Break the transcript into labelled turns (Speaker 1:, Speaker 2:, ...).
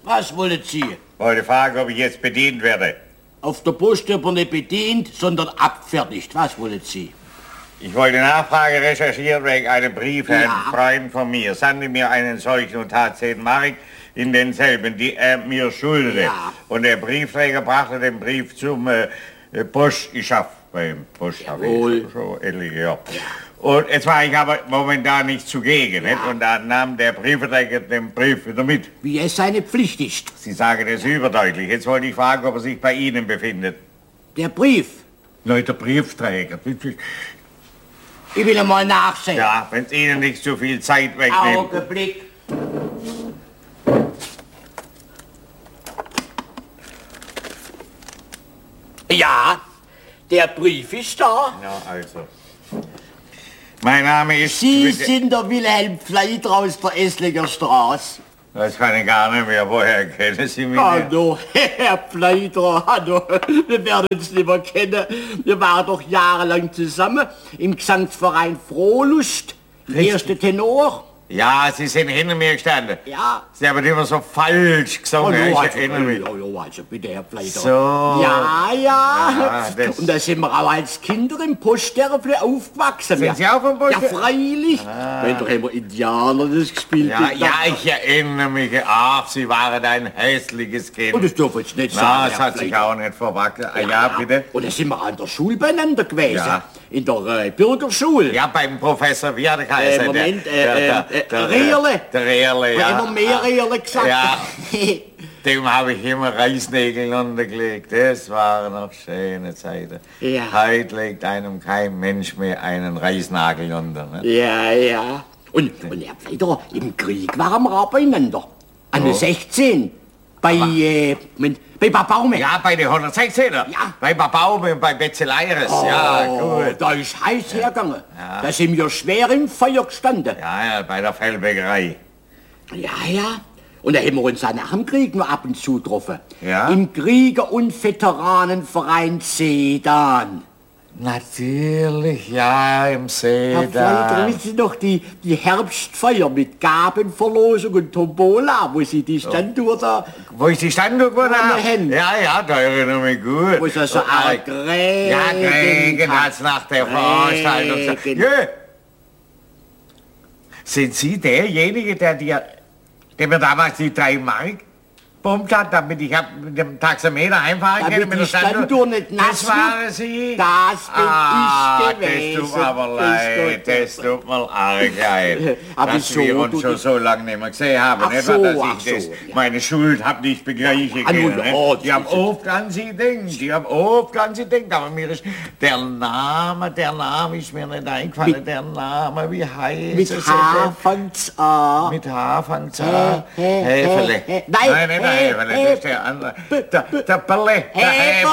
Speaker 1: Was wollen Sie?
Speaker 2: Wollte fragen, ob ich jetzt bedient werde.
Speaker 1: Auf der Post wird man nicht bedient, sondern abfertigt. Was wollen Sie?
Speaker 2: Ich wollte Nachfrage recherchieren wegen einem Brief,
Speaker 1: Ja.
Speaker 2: Herrn Freund von mir. Sandte mir einen solchen und tat 10 Mark in denselben, die er mir schuldete.
Speaker 1: Ja.
Speaker 2: Und der Briefträger brachte den Brief zum Post. Ich schaff beim Post.
Speaker 1: Jawohl.
Speaker 2: Schon etliche Jahre. Und jetzt war ich aber momentan nicht zugegen. Nicht? Und da nahm der Briefträger den Brief wieder mit.
Speaker 1: Wie es seine Pflicht ist.
Speaker 2: Sie sagen das überdeutlich. Jetzt wollte ich fragen, ob er sich bei Ihnen befindet.
Speaker 1: Der Brief.
Speaker 2: Nein, der Briefträger.
Speaker 1: Ich will einmal nachsehen.
Speaker 2: Ja, wenn es Ihnen nicht zu viel Zeit wegnimmt.
Speaker 1: Augenblick. Ja, der Brief ist da.
Speaker 2: Ja, also. Mein Name ist...
Speaker 1: Sie sind der Wilhelm Pfleider aus der Esslinger Straße.
Speaker 2: Das kann ich gar nicht mehr. Woher kennen Sie mich?
Speaker 1: Hallo, Herr Pfleider, hallo. Wir werden uns nicht mehr kennen. Wir waren doch jahrelang zusammen im Gesangsverein Frohlust. Der erste Tenor.
Speaker 2: Ja, Sie sind hinter mir gestanden.
Speaker 1: Ja.
Speaker 2: Sie haben immer so falsch gesungen.
Speaker 1: Hallo,
Speaker 2: Ich erinnere mich.
Speaker 1: also bitte, Herr Pfleider.
Speaker 2: So.
Speaker 1: Ja.
Speaker 2: Ja, das-
Speaker 1: Und da sind wir auch als Kinder im Poststernfle aufgewachsen.
Speaker 2: Sind Sie auch vom
Speaker 1: Ja,
Speaker 2: Poststern-
Speaker 1: freilich. Wenn doch immer Indianer das gespielt
Speaker 2: Ja,
Speaker 1: haben.
Speaker 2: ja, ich erinnere mich. Ach, Sie waren ein hässliches Kind.
Speaker 1: Und das dürfen Sie nicht
Speaker 2: Na,
Speaker 1: sagen,
Speaker 2: das
Speaker 1: Herr
Speaker 2: hat sich
Speaker 1: Pfleider.
Speaker 2: auch nicht verwachsen. Ja, bitte.
Speaker 1: Und da sind wir an der Schule beieinander gewesen.
Speaker 2: Ja.
Speaker 1: In der Bürgerschule.
Speaker 2: Ja, beim Professor Wierde heißt
Speaker 1: Moment,
Speaker 2: der
Speaker 1: Rehrle.
Speaker 2: Der Rehrle, ja.
Speaker 1: Immer mehr Rehrle gesagt.
Speaker 2: Ja. Dem habe ich immer Reisnägel untergelegt. Das waren noch schöne Zeiten.
Speaker 1: Ja.
Speaker 2: Heute legt einem kein Mensch mehr einen Reisnagel unter. Ne?
Speaker 1: Ja. Und Herr Pfleider, im Krieg waren wir auch beieinander. An der 16. Bei Babaume.
Speaker 2: Ja, bei den 116er.
Speaker 1: Ja.
Speaker 2: Bei Babaume und bei Betzeleires. Ja, gut.
Speaker 1: Da ist heiß hergegangen. Da sind wir schwer im Feuer gestanden.
Speaker 2: Ja, bei der Fellbäckerei.
Speaker 1: Ja. Und da haben wir uns auch nach dem Krieg noch ab und zu getroffen.
Speaker 2: Ja?
Speaker 1: Im Krieger- und Veteranenverein Sedan.
Speaker 2: Natürlich, ja, im See
Speaker 1: Herr Pfleider, wissen Sie noch die Herbstfeier mit Gabenverlosung und Tombola, wo Sie die Standuhr da...
Speaker 2: Wo ich die Standuhr gewonnen
Speaker 1: An der
Speaker 2: habe?
Speaker 1: Hand.
Speaker 2: Ja, da erinnere ich mich gut.
Speaker 1: Wo es so arg Regen
Speaker 2: Ja, Regen
Speaker 1: hat.
Speaker 2: hat's nach der Veranstaltung gesagt.
Speaker 1: Regen.
Speaker 2: Ja. Sind Sie derjenige, der mir damals die 3 Mark pumpt hat, damit ich mit dem Taxameter einfahren kann?
Speaker 1: Damit
Speaker 2: mit
Speaker 1: die
Speaker 2: der
Speaker 1: Standuhr nicht nass
Speaker 2: Das waren Sie?
Speaker 1: Das bin ich gewesen.
Speaker 2: Das tut mir aber leid. Das tut mir arg leid.
Speaker 1: Aber
Speaker 2: dass
Speaker 1: so,
Speaker 2: wir uns
Speaker 1: du-
Speaker 2: schon so lange nicht mehr gesehen haben.
Speaker 1: Ach
Speaker 2: nicht
Speaker 1: so,
Speaker 2: wahr, dass
Speaker 1: ach
Speaker 2: ich das,
Speaker 1: so, ja.
Speaker 2: meine Schuld hab nicht begleichen
Speaker 1: Ah, nun,
Speaker 2: können.
Speaker 1: ja,
Speaker 2: nicht? Die haben
Speaker 1: das ist-
Speaker 2: oft an Sie gedacht. Die haben oft an Sie gedacht. Aber mir ist der Name ist mir nicht eingefallen. Der Name, wie heißt
Speaker 1: Mit
Speaker 2: es?
Speaker 1: H fängt's an.
Speaker 2: Mit H fängt's an.
Speaker 1: Hä, hä,
Speaker 2: Häfele.
Speaker 1: hä, hä.
Speaker 2: Nein, nicht der
Speaker 1: Hä,
Speaker 2: Häfele,
Speaker 1: hä,
Speaker 2: das ist der andere. Der Bälle. Der
Speaker 1: Häferle.